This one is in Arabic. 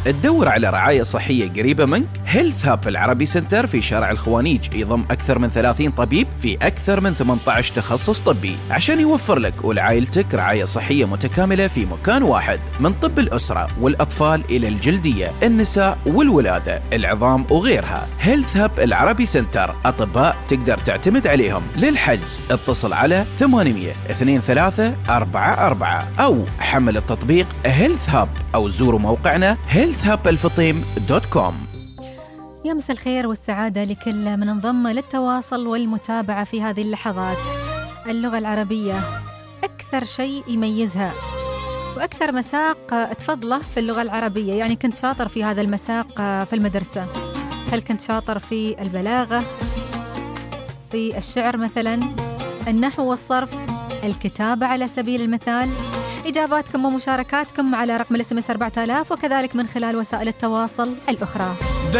تدور على رعاية صحية قريبة منك؟ هيلث هاب العربي سنتر في شارع الخوانيج يضم أكثر من 30 طبيب في أكثر من 18 تخصص طبي عشان يوفر لك ولعائلتك رعاية صحية متكاملة في مكان واحد، من طب الأسرة والأطفال إلى الجلدية، النساء والولادة، العظام وغيرها. هيلث هاب العربي سنتر أطباء تقدر تعتمد عليهم. للحجز اتصل على 800 2344 أو حمل التطبيق هيلث هاب أو زوروا موقعنا healthhubelفطيم.com. يا مساء الخير والسعادة لكل من انضم للتواصل والمتابعة في هذه اللحظات. اللغة العربية أكثر شيء يميزها وأكثر مساق تفضله في اللغة العربية. يعني كنت شاطر في هذا المساق في المدرسة؟ هل كنت شاطر في البلاغة، في الشعر مثلا، النحو والصرف، الكتابة على سبيل المثال؟ إجاباتكم ومشاركاتكم على رقم الSMS 4000 وكذلك من خلال وسائل التواصل الأخرى.